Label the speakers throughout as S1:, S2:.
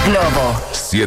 S1: Globo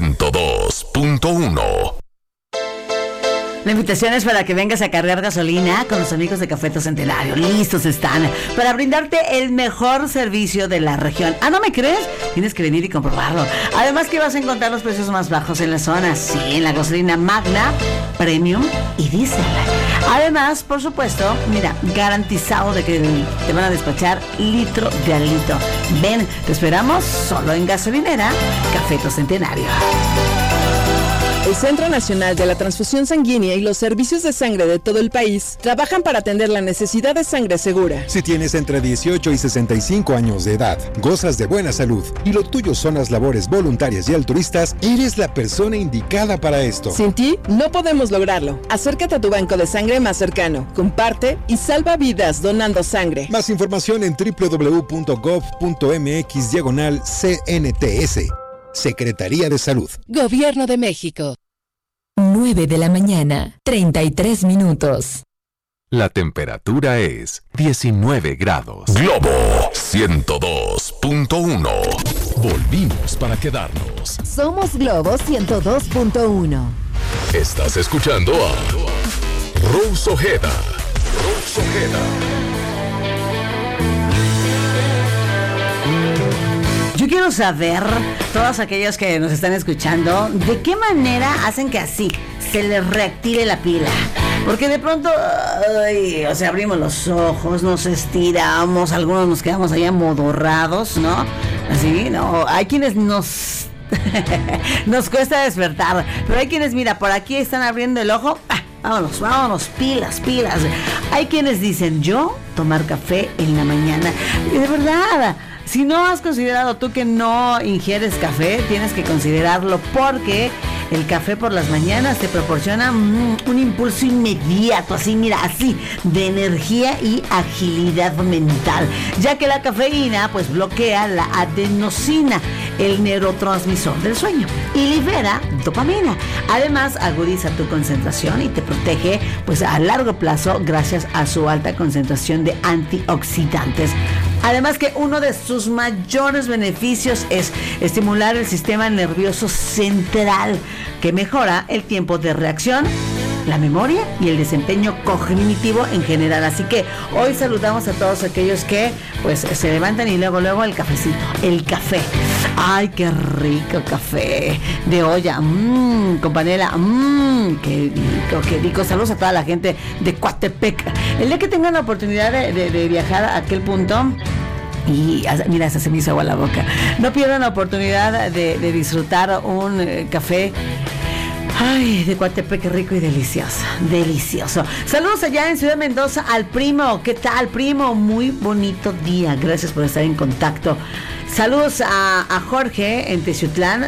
S1: 102.1.
S2: La invitación es para que vengas a cargar gasolina con los amigos de Cafeto Centenario. Listos están para brindarte el mejor servicio de la región. ¿No me crees? Tienes que venir y comprobarlo. Además que vas a encontrar los precios más bajos en la zona. Sí, en la gasolina Magna, Premium y Diesel. Además, por supuesto, mira, garantizado de que te van a despachar litro de al litro. Ven, te esperamos solo en gasolinera Cafeto Centenario.
S3: El Centro Nacional de la Transfusión Sanguínea y los servicios de sangre de todo el país trabajan para atender la necesidad de sangre segura.
S4: Si tienes entre 18 y 65 años de edad, gozas de buena salud y lo tuyo son las labores voluntarias y altruistas, eres la persona indicada para esto.
S3: Sin ti, no podemos lograrlo. Acércate a tu banco de sangre más cercano, comparte y salva vidas donando sangre.
S4: Más información en www.gov.mx/CNTS. Secretaría de Salud.
S1: Gobierno de México. 9 de la mañana, 33 minutos.
S5: La temperatura es 19 grados. Globo 102.1. Volvimos para quedarnos.
S1: Somos Globo 102.1.
S5: Estás escuchando a Rose Ojeda. Rose Ojeda.
S2: Yo quiero saber, todos aquellos que nos están escuchando, de qué manera hacen que así se les reactive la pila. Porque de pronto, abrimos los ojos, nos estiramos, algunos nos quedamos ahí amodorrados, ¿no? Así, ¿no? Hay quienes nos cuesta despertar, pero hay quienes, mira, por aquí están abriendo el ojo. Vámonos, pilas. Hay quienes dicen, yo tomar café en la mañana. Y de verdad, si no has considerado tú que no ingieres café, tienes que considerarlo, porque el café por las mañanas te proporciona un impulso inmediato, así de energía y agilidad mental, ya que la cafeína pues bloquea la adenosina, el neurotransmisor del sueño, y libera dopamina. Además, agudiza tu concentración y te protege pues a largo plazo gracias a su alta concentración de antioxidantes. Además que uno de sus mayores beneficios es estimular el sistema nervioso central, que mejora el tiempo de reacción, la memoria y el desempeño cognitivo en general. Así que hoy saludamos a todos aquellos que pues se levantan y luego el cafecito, el café. ¡Ay, qué rico café! De olla, con panela, qué rico. Saludos a toda la gente de Coatepec. El día que tengan la oportunidad de viajar a aquel punto, y mira, hasta se me hizo agua la boca, no pierdan la oportunidad de disfrutar un café de Coatepec, rico y delicioso. Saludos allá en Ciudad Mendoza al primo. ¿Qué tal, primo? Muy bonito día. Gracias por estar en contacto. Saludos a Jorge en Teciutlán.